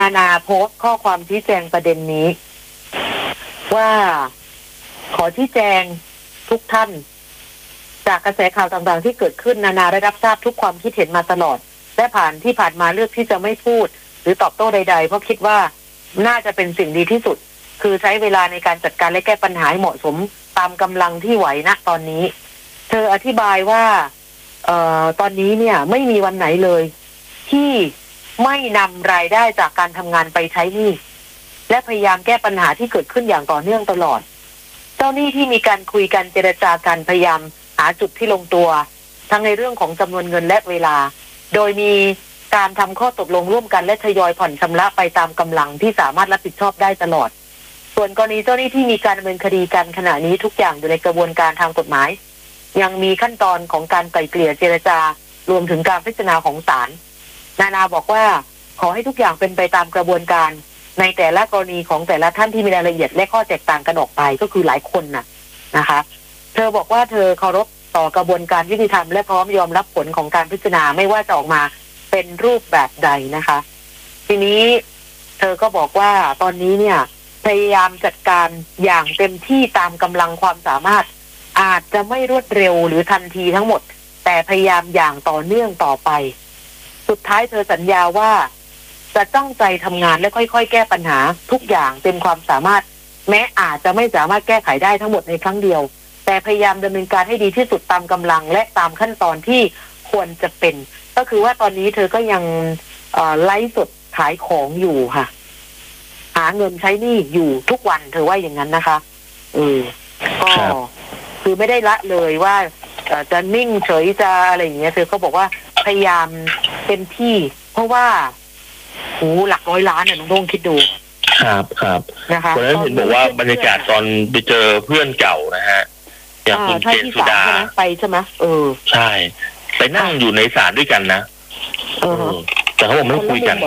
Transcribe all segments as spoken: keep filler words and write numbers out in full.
นานาโพสต์ข้อความชี้แจงประเด็นนี้ว่าขอชี้แจงทุกท่านจากกระแสข่าวต่างๆที่เกิดขึ้นนานาได้รับทราบทุกความคิดเห็นมาตลอดและผ่านที่ผ่านมาเลือกที่จะไม่พูดหรือตอบโต้ใดๆเพราะคิดว่าน่าจะเป็นสิ่งดีที่สุดคือใช้เวลาในการจัดการและแก้ปัญหาให้เหมาะสมตามกำลังที่ไหวณตอนนี้เธออธิบายว่าเอ่อตอนนี้เนี่ยไม่มีวันไหนเลยที่ไม่นำรายได้จากการทำงานไปใช้หนี้และพยายามแก้ปัญหาที่เกิดขึ้นอย่างต่อเนื่องตลอดเจ้าหนี้ที่มีการคุยกันเจรจากันพยายามหาจุดที่ลงตัวทั้งในเรื่องของจำนวนเงินและเวลาโดยมีการทำข้อตกลงร่วมกันและทยอยผ่อนชำระไปตามกำลังที่สามารถรับผิดชอบได้ตลอดส่วนกรณีเจ้าหนี้ที่มีการดำเนินคดีกันขณะนี้ทุกอย่างอยู่ในกระบวนการทางกฎหมายยังมีขั้นตอนของการไกล่เกลี่ยเจรจารวมถึงการพิจารณาของศาลนานาบอกว่าขอให้ทุกอย่างเป็นไปตามกระบวนการในแต่ละกรณีของแต่ละท่านที่มีรายละเอียดและข้อแตกต่างกันออกไปก็คือหลายคนน่ะนะคะเธอบอกว่าเธอเคารพต่อกระบวนการยุติธรรมและพร้อมยอมรับผลของการพิจารณาไม่ว่าจะออกมาเป็นรูปแบบใดนะคะทีนี้เธอก็บอกว่าตอนนี้เนี่ยพยายามจัดการอย่างเต็มที่ตามกำลังความสามารถอาจจะไม่รวดเร็วหรือทันทีทั้งหมดแต่พยายามอย่างต่อเนื่องต่อไปสุดท้ายเธอสัญญาว่าจะตั้งใจทำงานและค่อยๆแก้ปัญหาทุกอย่างเต็มความสามารถแม้อาจจะไม่สามารถแก้ไขได้ทั้งหมดในครั้งเดียวแต่พยายามดำเนินการให้ดีที่สุดตามกำลังและตามขั้นตอนที่ควรจะเป็นก็คือว่าตอนนี้เธอก็ยังไลฟ์สดขายของอยู่ค่ะหาเงินใช้หนี้อยู่ทุกวันเธอว่าอย่างนั้นนะคะเออก็คือไม่ได้ละเลยว่าจะนิ่งเฉยจะอะไรอย่างเงี้ยเธอก็บอกว่าพยายามเต็มที่เพราะว่าโอ้หลักร้อยล้านเนี่ยน้องโด่งคิดดูครับครับนะคะวันนั้นเห็นบอกว่าบรรยากาศตอนไปเจอเพื่อนเก่านะฮะอย่างคุณเจนสุดาไปใช่ไหมเออใช่ไปนั่งอยู่ในศาลด้วยกันนะเออแต่เขาบอกไม่คุยกัน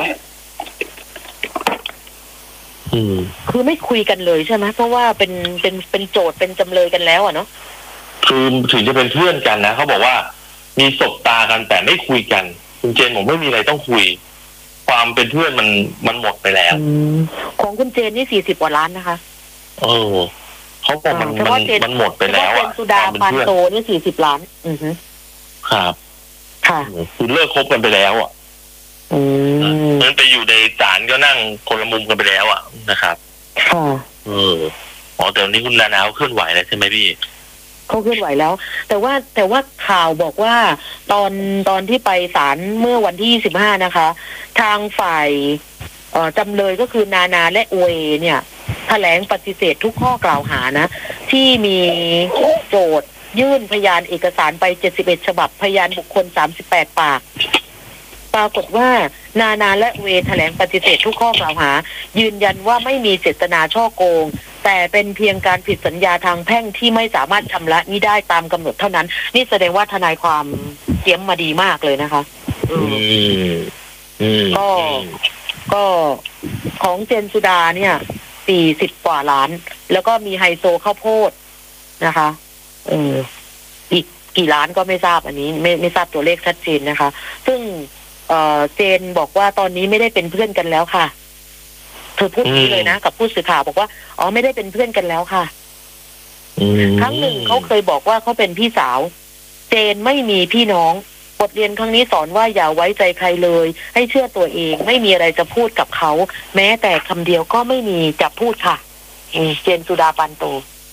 อืมคือไม่คุยกันเลยใช่ไหมเพราะว่าเป็นเป็นเป็นโจทย์เป็นจำเลยกันแล้วอ่ะเนาะคือถึงจะเป็นเพื่อนกันนะเขาบอกว่ามีสบตากันแต่ไม่คุยกันคุณเจนผมไม่มีอะไรต้องคุยความเป็นเพื่อนมันมันหมดไปแล้วของคุณเจนนี่สี่สิบกว่าล้านนะคะเออเขาบอกมันมันมันหมดไปแล้วอ่ะสุดาปานโตนี่สี่สิบล้านอือฮึครับค่ะคือเลิกคบกันไปแล้วอ่ะอืมมันไปอยู่ในศาลก็นั่งคนละมุมกันไปแล้วอ่ะนะครับค่ะเอออ๋อแต่วันนี้คุณนานาเคลื่อนไหวแล้วใช่ไหมพี่เขาเคลื่อนไหวแล้วแต่ว่าแต่ว่าข่าวบอกว่าตอนตอนที่ไปศาลเมื่อวันที่ยี่สิบห้านะคะทางฝ่ายเอ่อจำเลยก็คือนานาและโอเอเนี่ยแถลงปฏิเสธทุกข้อกล่าวหานะที่มีโจทย์ยื่นพยานเอกสารไปเจ็ดสิบเอ็ดฉบับพยานบุคคลสามสิบแปดปากปรากฏว่านานาและเวแถลงปฏิเสธทุกข้อกล่าวหายืนยันว่าไม่มีเจตนาฉ้อโกงแต่เป็นเพียงการผิดสัญญาทางแพ่งที่ไม่สามารถชำระนี้ได้ตามกำหนดเท่านั้นนี่แสดงว่าทนายความเตรียมมาดีมากเลยนะคะอืมอืมก็ก็ของเจนสุดาเนี่ยสี่สิบกว่าล้านแล้วก็มีไฮโซข้าวโพดนะคะเอออีกกี่ล้านก็ไม่ทราบอันนี้ไม่ไม่ทราบตัวเลขชัดเจนนะคะซึ่งเอ่อเจนบอกว่าตอนนี้ไม่ได้เป็นเพื่อนกันแล้วค่ะเธอพูดนี้เลยนะกับผู้สื่อข่าวบอกว่าอ๋อไม่ได้เป็นเพื่อนกันแล้วค่ะครั้งหนึ่งเขาเคยบอกว่าเขาเป็นพี่สาวเจนไม่มีพี่น้องบทเรียนครั้งนี้สอนว่าอย่าไว้ใจใครเลยให้เชื่อตัวเองไม่มีอะไรจะพูดกับเขาแม้แต่คำเดียวก็ไม่มีจะพูดค่ะเจนสุดาปันโต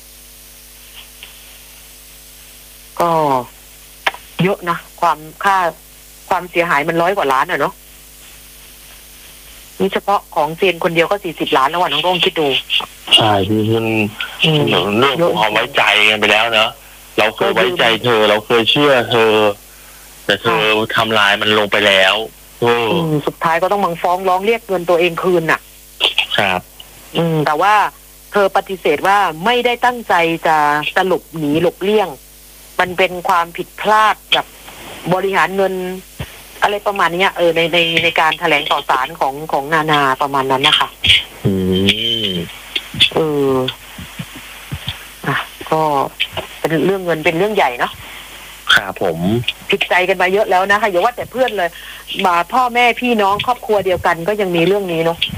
ก็เยอะนะความค่าความเสียหายมันร้อยกว่าล้านอ่ะเนาะนี่เฉพาะของเจนคนเดียวก็สี่สิบล้านแล้วว่ะน้องโด่งคิดดูใช่คือมันเรื่องของความไว้ใจกันไปแล้วเนาะเราเคยไว้ใจเธอเราเคยเชื่อเธอแต่เธอทำลายมันลงไปแล้วอืมสุดท้ายก็ต้องมังฟ้องร้องเรียกเงินตัวเองคืนน่ะครับอืมแต่ว่าเธอปฏิเสธว่าไม่ได้ตั้งใจจะสลบหนีหลบเลี่ยงมันเป็นความผิดพลาดกับบริหารเงินอะไรประมาณนี้เออในในในการแถลงต่อศาลของของนานาประมาณนั้นนะคะอืมเอออ่ะก็เป็นเรื่องเงินเป็นเรื่องใหญ่เนาะครับผมผิดใจกันมาเยอะแล้วนะคะอย่าว่าแต่เพื่อนเลยมาพ่อแม่พี่น้องครอบครัวเดียวกันก็ยังมีเรื่องนี้เนาะ